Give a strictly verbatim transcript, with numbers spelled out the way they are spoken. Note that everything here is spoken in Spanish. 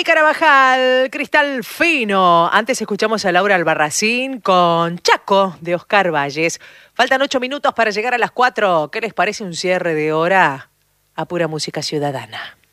Carabajal, Cristal Fino. Antes escuchamos a Laura Albarracín con Chaco de Oscar Valles. Faltan ocho minutos para llegar a las cuatro. ¿Qué les parece un cierre de hora a pura música ciudadana?